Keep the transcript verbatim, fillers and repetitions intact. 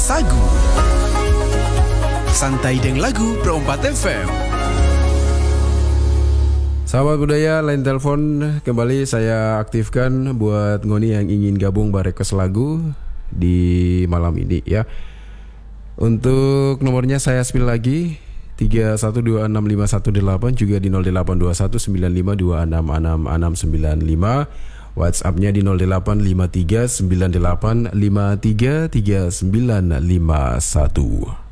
Sagu. Santai deng lagu Pro empat F M. Sahabat budaya, line telepon kembali saya aktifkan buat ngoni yang ingin gabung barekes lagu di malam ini ya. Untuk nomornya saya spill lagi tiga satu dua enam lima satu delapan, juga di nol delapan dua satu sembilan lima dua enam enam enam sembilan lima. WhatsApp-nya di nol delapan lima tiga sembilan delapan lima tiga tiga sembilan lima satu.